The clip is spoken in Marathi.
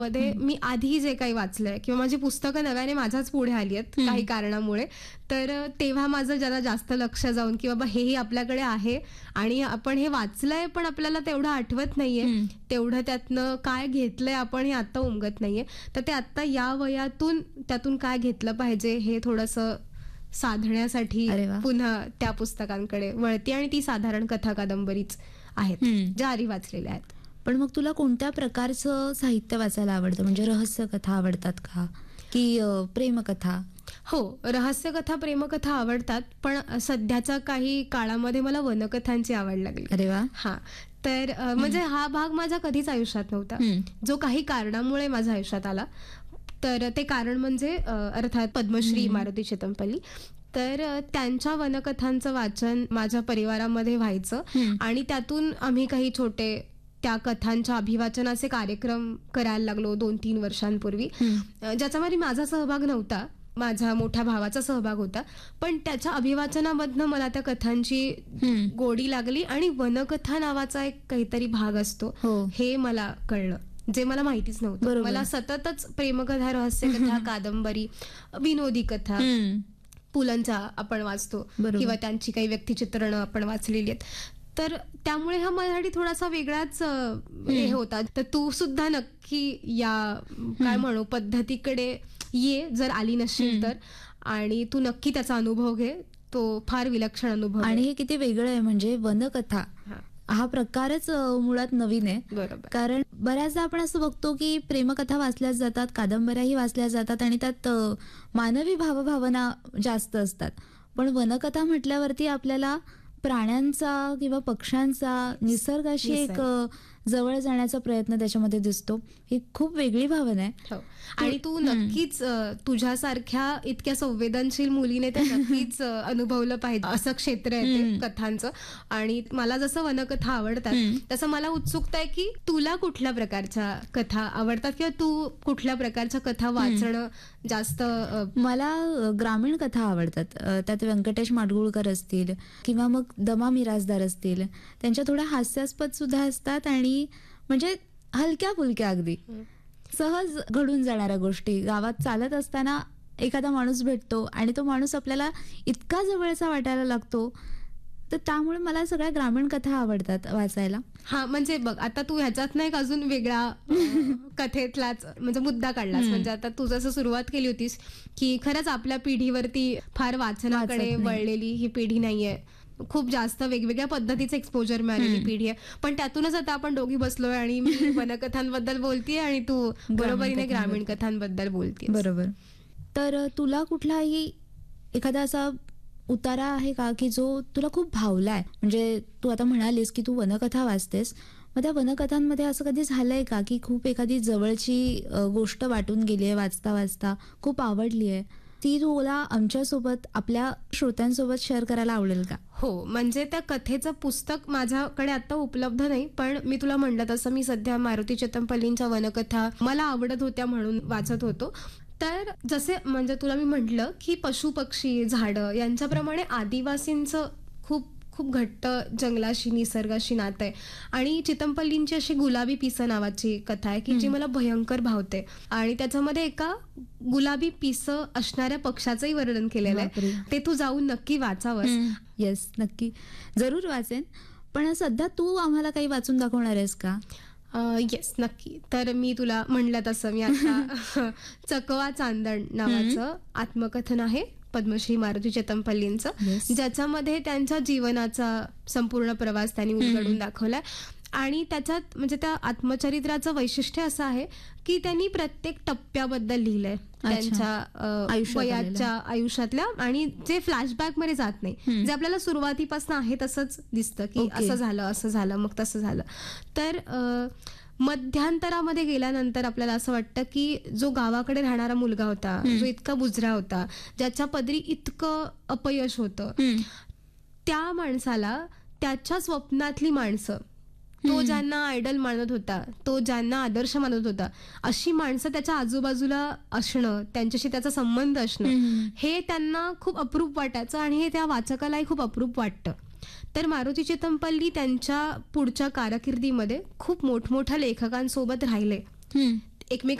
मध्ये मी आधी जे काही वाचलंय किंवा माझी पुस्तकं नव्याने माझ्याच पुढे आली आहेत काही कारणामुळे, तर तेव्हा माझं जरा जास्त लक्ष जाऊन की बाबा हेही आपल्याकडे आहे आणि आपण हे वाचलंय पण आपल्याला तेवढं आठवत नाहीये, तेवढं त्यातनं काय घेतलंय आपण हे आता उमगत नाहीये. तर ते आता या वयातून त्यातून काय घेतलं पाहिजे हे थोडंसं साधण्यासाठी पुन्हा त्या पुस्तकांकडे वळती आणि ती साधारण कथा कादंबरीच आहेत ज्या आधी वाचलेल्या आहेत. पण मग तुला कोणत्या प्रकारचं साहित्य वाचायला आवडतं? म्हणजे रहस्य कथा आवडतात का की प्रेमकथा? हो, रहस्यकथा प्रेमकथा आवडतात, पण सध्याच्या काही काळामध्ये मला वनकथांची आवड लागली. अरे वा. हा, तर म्हणजे हा भाग माझ्या कधीच आयुष्यात नव्हता, जो काही कारणामुळे माझ्या आयुष्यात आला. तर ते कारण म्हणजे अर्थात पद्मश्री मारुती चितमपल्ली. तर त्यांच्या वनकथांचं वाचन माझ्या परिवारामध्ये व्हायचं आणि त्यातून आम्ही काही छोटे त्या कथांच्या अभिवाचनाचे कार्यक्रम करायला लागलो 2-3 वर्षांपूर्वी, ज्याच्यामध्ये माझा सहभाग नव्हता, माझ्या मोठ्या भावाचा सहभाग होता. पण त्याच्या अभिवाचनामधनं मला त्या कथांची गोडी लागली आणि वनकथा नावाचा एक काहीतरी भाग असतो हे मला कळलं, जे मला माहितीच नव्हतं. मला सततच प्रेमकथा, रहस्यकथा, कादंबरी, विनोदी कथा, पुलंच्या आपण वाचतो किंवा त्यांची काही व्यक्तिचित्रणं आपण वाचलेली आहेत. तर त्यामुळे हा माझ्यासाठी थोडासा वेगळाच हे होता. तर तू सुद्धा नक्की या काय म्हणू पद्धतीकडे ये, जर आली नसेल तर, आणि तू नक्की त्याचा अनुभव घे. तो फार विलक्षण अनुभव. आणि हे किती वेगळं आहे, म्हणजे वनकथा हा प्रकारच मुळात नवीन आहे. बरोबर. कारण बऱ्याचदा आपण असं बघतो की प्रेमकथा वाचल्या जातात, कादंबऱ्याही वाचल्या जातात आणि त्यात मानवी भावभावना जास्त असतात. पण वनकथा म्हटल्यावरती आपल्याला प्राण्यांचा किंवा पक्ष्यांचा, निसर्गाशी एक जवळ जाण्याचा प्रयत्न त्याच्यामध्ये दिसतो. ही खूप वेगळी भावना आहे. आणि तू नक्कीच तुझ्यासारख्या इतक्या संवेदनशील मुलीने ते नक्कीच अनुभवलं पाहिजे असं क्षेत्र आहे ते कथांचं. आणि मला जसं वनकथा आवडतात तसं मला उत्सुकता आहे की तुला कुठल्या प्रकारच्या कथा आवडतात किंवा तू कुठल्या प्रकारच्या कथा वाचणं जास्त. मला ग्रामीण कथा आवडतात. त्यात व्यंकटेश माडगुळकर असतील किंवा मग दमा मिरासदार असतील, त्यांच्या थोड्या हास्यास्पद सुद्धा असतात आणि म्हणजे हलक्या फुलक्या, अगदी सहज घडून जाणाऱ्या गोष्टी. गावात चालत असताना एखादा माणूस भेटतो आणि तो माणूस आपल्याला इतका जवळचा वाटायला लागतो. तर त्यामुळे मला सगळ्या ग्रामीण कथा आवडतात वाचायला. हा, म्हणजे बघ आता तू ह्याच्यात नाही अजून वेगळा कथेतलाच म्हणजे मुद्दा काढलास. म्हणजे आता तू जसं सुरुवात केली होतीस की खरंच आपल्या पिढीवरती फार वाचनाकडे वळलेली ही पिढी नाहीये, खूप जास्त वेगवेगळ्या पद्धतीचं एक्सपोजर मिळालेली पिढी आहे. पण त्यातूनच आता आपण दोघी बसलोय आणि मी वनकथांबद्दल बोलतीये आणि तू बरोबरीने ग्रामीण कथांबद्दल बोलतीये. बरोबर. तर तुला कुठलाही एखादा असा उतारा आहे का की जो तुला खूप भावलाय? म्हणजे तू आता म्हणालीस की तू वनकथा वाचतेस, मग त्या वनकथांमध्ये असं कधी झालंय का की खूप एखादी जवळची गोष्ट वाटून गेली आहे वाचता वाचता, खूप आवडली आहे, ती तुला आमच्यासोबत, आपल्या श्रोत्यांसोबत शेअर करायला आवडेल का? हो, म्हणजे त्या कथेचं पुस्तक माझ्याकडे आता उपलब्ध नाही, पण मी तुला म्हणलं तसं मी सध्या मारुती चितमपल्लींच्या वनकथा मला आवडत होत्या म्हणून वाचत होतो. तर जसे म्हणजे तुला मी म्हटलं की पशु पक्षी, झाडं यांच्याप्रमाणे आदिवासींचं खूप खूप घट्ट जंगलाशी, निसर्गाशी नातं आहे. आणि चितमपल्लींची अशी गुलाबी पिसं नावाची कथा आहे की जी मला भयंकर भावते. आणि त्याच्यामध्ये एका गुलाबी पिसं असणाऱ्या पक्षाचंही वर्णन केलेलं आहे. ते तू जाऊन नक्की वाचावंस. येस, नक्की, जरूर वाचेन. पण सध्या तू आम्हाला काही वाचून दाखवणार आहेस का? येस, नक्की. तर मी तुला म्हणलं तसं मी आता चकवा चांदण नावाचं आत्मकथन आहे पद्मश्री मारुती चितमपल्लींचं, ज्याच्यामध्ये त्यांच्या जीवनाचा संपूर्ण प्रवास त्यांनी उलगडून दाखवलाय. आणि त्याच्यात म्हणजे त्या आत्मचरित्राचं वैशिष्ट्य असं आहे की त्यांनी प्रत्येक टप्प्याबद्दल लिहिलंय त्यांच्या वयाच्या आयुष्यातल्या, आणि जे फ्लॅशबॅक मध्ये जात नाही, जे आपल्याला सुरुवातीपासून आहे तसंच दिसतं की असं झालं, असं झालं, मग तसं झालं. तर मध्यांतरामध्ये गेल्यानंतर आपल्याला असं वाटतं की जो गावाकडे राहणारा मुलगा होता, जो इतका बुजरा होता, ज्याच्या पदरी इतकं अपयश होतं, त्या माणसाला त्याच्या स्वप्नातली माणसं, तो ज्यांना आयडल मानत होता, तो ज्यांना आदर्श मानत होता, अशी माणसं त्याच्या आजूबाजूला असणं, त्यांच्याशी त्याचा संबंध असणं, हे त्यांना खूप अप्रूप वाटायचं आणि हे त्या वाचकालाही खूप अप्रूप वाटतं. तर मारुती चितमपल्ली त्यांच्या पुढच्या कारकिर्दीमध्ये खूप मोठमोठ्या लेखकांसोबत राहिले. एकमेकांना